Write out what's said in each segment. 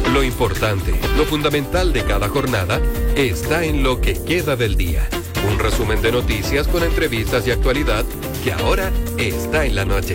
Lo importante, lo fundamental de cada jornada está en lo que queda del día. Un resumen de noticias con entrevistas y actualidad que ahora está en la noche.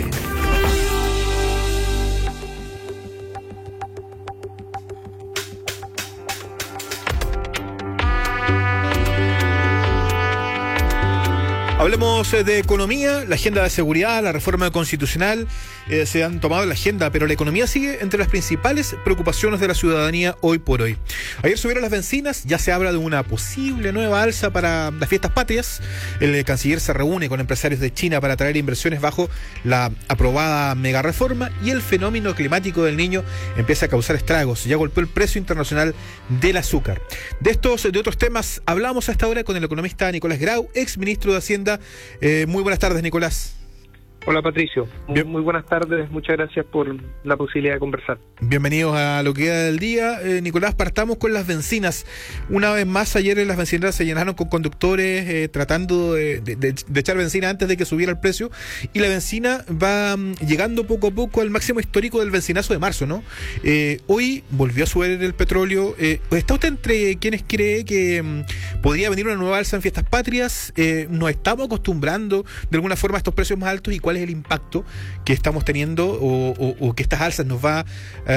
Hablemos de economía, la agenda de seguridad, la reforma constitucional se han tomado la agenda, pero la economía sigue entre las principales preocupaciones de la ciudadanía hoy por hoy. Ayer subieron las bencinas, ya se habla de una posible nueva alza para las fiestas patrias. El canciller se reúne con empresarios de China para traer inversiones bajo la aprobada mega reforma y el fenómeno climático del Niño empieza a causar estragos. Ya golpeó el precio internacional del azúcar. De estos y de otros temas hablamos a esta hora con el economista Nicolás Grau, ex ministro de Hacienda. Muy buenas tardes, Nicolás. Hola, Patricio. Muy buenas tardes. Muchas gracias por la posibilidad de conversar. Bienvenidos a lo que queda del día. Nicolás, partamos con las bencinas. Una vez más, ayer las bencineras se llenaron con conductores tratando de echar benzina antes de que subiera el precio. Y la bencina va llegando poco a poco al máximo histórico del bencinazo de marzo, ¿no? Hoy volvió a subir el petróleo. ¿Está usted entre quienes cree que podría venir una nueva alza en fiestas patrias? ¿Nos estamos acostumbrando de alguna forma a estos precios más altos? ¿Y cuál es el impacto que estamos teniendo o que estas alzas nos va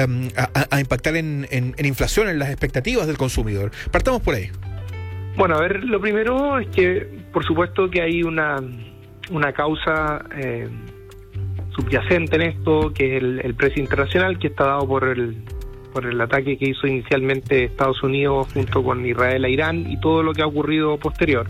a impactar en inflación, en las expectativas del consumidor? Partamos por ahí. Bueno, a ver, lo primero es que por supuesto que hay una causa subyacente en esto, que es el precio internacional, que está dado por el ataque que hizo inicialmente Estados Unidos junto con Israel a Irán y todo lo que ha ocurrido posterior.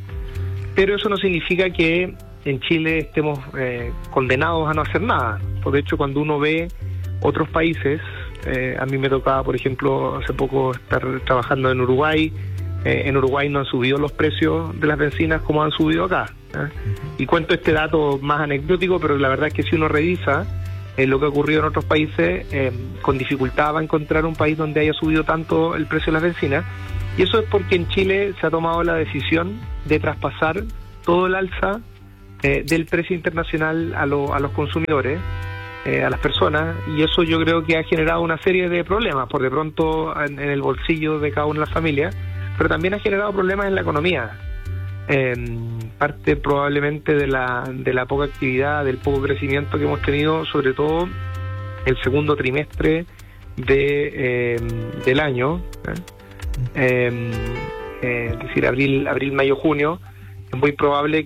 Pero eso no significa que en Chile estemos condenados a no hacer nada. De hecho, cuando uno ve otros países, a mí me tocaba, por ejemplo, hace poco estar trabajando en Uruguay. En Uruguay no han subido los precios de las bencinas como han subido acá. Y cuento este dato más anecdótico, pero la verdad es que si uno revisa lo que ha ocurrido en otros países, con dificultad va a encontrar un país donde haya subido tanto el precio de las bencinas. Y eso es porque en Chile se ha tomado la decisión de traspasar todo el alza del precio internacional a los consumidores, a las personas, y eso yo creo que ha generado una serie de problemas, por de pronto en el bolsillo de cada una de las familias, pero también ha generado problemas en la economía, parte probablemente de la poca actividad, del poco crecimiento que hemos tenido, sobre todo el segundo trimestre del año, es decir, abril, mayo, junio. Es muy probable